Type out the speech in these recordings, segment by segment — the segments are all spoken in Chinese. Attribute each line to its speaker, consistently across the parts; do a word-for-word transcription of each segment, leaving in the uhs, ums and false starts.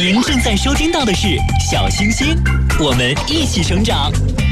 Speaker 1: 您正在收听到的是小星星，我们一起成长。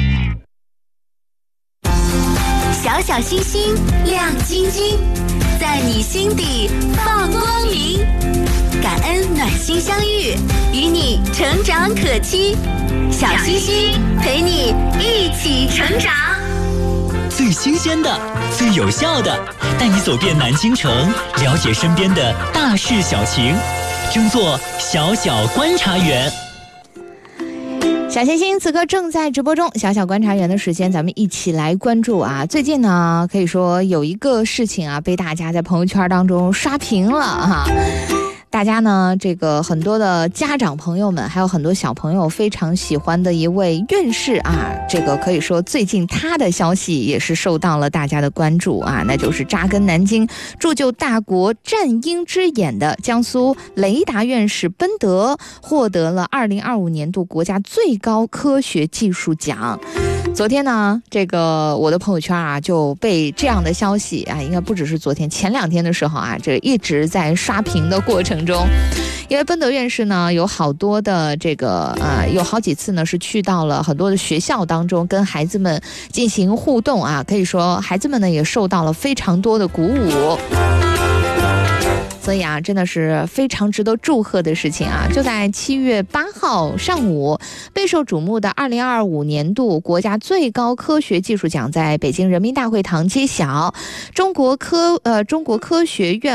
Speaker 2: 小小星星亮晶晶，在你心底放光明。感恩暖心相遇，与你成长可期。小星星陪你一起成长。
Speaker 1: 最新鲜的，最有效的，带你走遍南京城，了解身边的大事小情，争做小小观察员。
Speaker 3: 小星星此刻正在直播中，小小观察员的时间，咱们一起来关注啊！最近呢，可以说有一个事情啊，被大家在朋友圈当中刷屏了哈。大家呢，这个很多的家长朋友们，还有很多小朋友非常喜欢的一位院士啊，这个可以说最近他的消息也是受到了大家的关注啊，那就是扎根南京、铸就大国、战鹰之眼的江苏雷达院士奔德，获得了二零二五年度国家最高科学技术奖。昨天呢，这个我的朋友圈啊就被这样的消息啊，应该不只是昨天，前两天的时候啊，这一直在刷屏的过程中。因为奔德院士呢，有好多的这个呃，有好几次呢是去到了很多的学校当中，跟孩子们进行互动啊，可以说孩子们呢也受到了非常多的鼓舞。所以啊，真的是非常值得祝贺的事情啊！就在七月八号上午，备受瞩目的二零二五年度国家最高科学技术奖在北京人民大会堂揭晓，中国科呃中国科学院